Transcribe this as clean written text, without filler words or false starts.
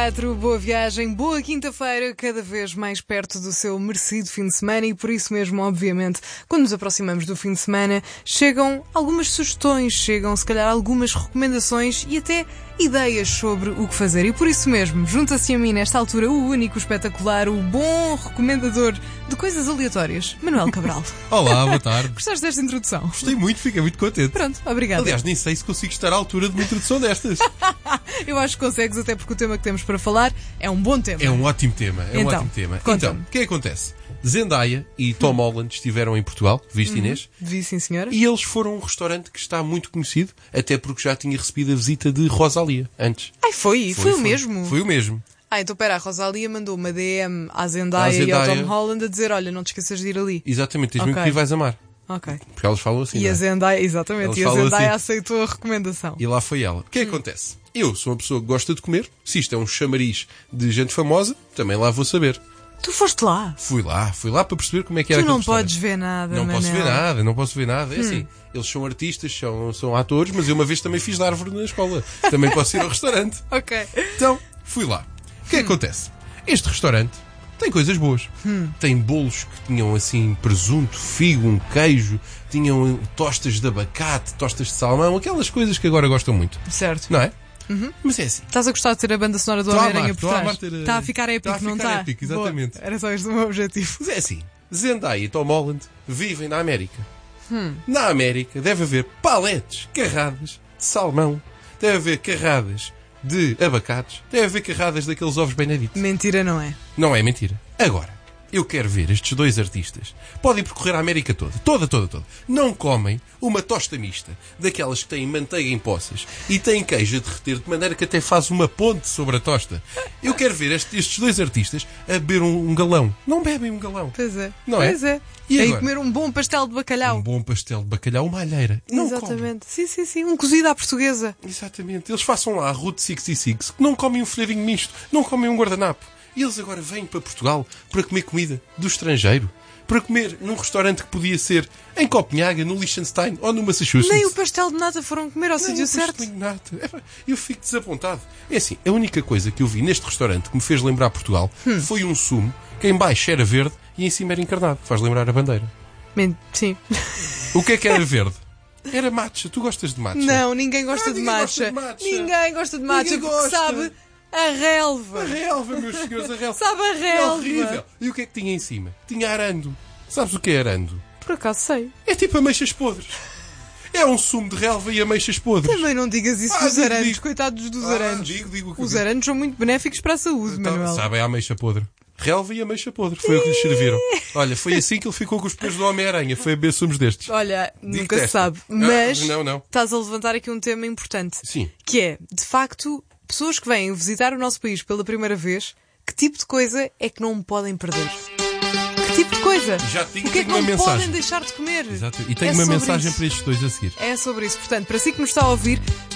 8h24, boa viagem, boa quinta-feira, cada vez mais perto do seu merecido fim de semana e por isso mesmo, obviamente, quando nos aproximamos do fim de semana, chegam algumas sugestões, chegam se calhar algumas recomendações e até ideias sobre o que fazer. E por isso mesmo, junta-se a mim nesta altura o único, espetacular, o bom recomendador de coisas aleatórias, Manuel Cabral. Olá, boa tarde. Gostaste desta introdução? Gostei muito, fiquei muito contente. Pronto, obrigada. Aliás, nem sei se consigo estar à altura de uma introdução destas. Eu acho que consegues, até porque o tema que temos para falar é um bom tema. É um ótimo tema, Então, ótimo tema. conta-me. Então, o que é que acontece? Zendaya e Tom Holland estiveram em Portugal, viste, Inês? Vi, sim, senhora. E eles foram a um restaurante que está muito conhecido, até porque já tinha recebido a visita de Rosalia antes. Ai, foi o mesmo? Foi o mesmo. Então pera, a Rosalia mandou uma DM à Zendaya e ao Tom Holland a dizer, olha, não te esqueças de ir ali. Exatamente, tens muito que vais amar. Ok. Porque elas falam assim, E não é? a Zendaya, exatamente, Elas e a falam Zendaya assim. aceitou a recomendação. E lá foi ela. O que é que acontece? Eu sou uma pessoa que gosta de comer. Se isto é um chamariz de gente famosa, também lá vou saber. Tu foste lá? Fui lá para perceber como é que era Tu aquele não restaurante. podes ver nada, Não posso ver Manel. nada, não posso ver nada. É assim, eles são artistas, são atores, mas eu uma vez também fiz de árvore na escola. Também posso ir ao restaurante. Ok. Então, fui lá. O que é que acontece? Este restaurante tem coisas boas. Tem bolos que tinham assim presunto, figo, um queijo, tinham tostas de abacate, tostas de salmão, aquelas coisas que agora gostam muito. Certo. Não é? Mas é assim. Estás a gostar de ter a banda sonora do Estou a Homem-Aranha amar, por estou a trás? amar ter a- Está a ficar épico, Está a não ficar está? épico, exatamente. Boa. Era só este o meu objetivo. Mas é assim, Zendaya e Tom Holland vivem na América. Na América deve haver paletes, carradas de salmão, deve haver carradas de abacates, deve haver carradas daqueles ovos Benedict. Mentira, não é? Não é mentira. Agora, eu quero ver estes dois artistas. Podem percorrer a América toda. Toda. Não comem uma tosta mista, daquelas que têm manteiga em poças e têm queijo a derreter de maneira que até faz uma ponte sobre a tosta. Eu quero ver estes dois artistas a beber um galão. Não bebem um galão. Pois é. Não é? Pois é. E Aí agora? comer um bom pastel de bacalhau. Um bom pastel de bacalhau, uma alheira. Não comem. Exatamente. Sim. Um cozido à portuguesa. Exatamente. Eles façam lá a Route 66, que não comem um folhadinho misto, não comem um guardanapo. E eles agora vêm para Portugal para comer comida do estrangeiro. Para comer num restaurante que podia ser em Copenhaga, no Liechtenstein ou no Massachusetts. Nem o pastel de nata foram comer ao sítio Não, certo. pastel de nata. Eu fico desapontado. É assim, a única coisa que eu vi neste restaurante que me fez lembrar Portugal foi um sumo que em baixo era verde e em cima era encarnado. Faz lembrar a bandeira. Sim. O que era verde? Era matcha. Tu gostas de matcha? Não, ninguém gosta de ninguém matcha. gosta de matcha. Ninguém gosta de matcha Ninguém porque gosta. sabe a relva. A relva, meus senhores, a relva. Sabe a É relva. horrível. E o que é que tinha em cima? Tinha arando. Sabes o que é arando? Por acaso sei. É tipo ameixas podres. É um sumo de relva e ameixas podres. Também não digas isso dos digo, arandos. digo. Coitados dos arandos. Digo que Os arandos são muito benéficos para a saúde, Manuel. Sabem a ameixa podre. Relva e ameixa podre. Foi o que lhes serviram. Olha, foi assim que ele ficou com os pelos do Homem-Aranha. Foi a beber sumos destes. Olha, nunca se Digo-te sabe. esta. Mas Não. estás a levantar aqui um tema importante. Sim. Que é, de facto, pessoas que vêm visitar o nosso país pela primeira vez, que tipo de coisa é que não podem perder? Que tipo de coisa? Já O que é tenho que não uma mensagem. podem deixar de comer? Exato. E tenho É uma sobre mensagem isso. para estes dois a seguir. É sobre isso. Portanto, para si que nos está a ouvir,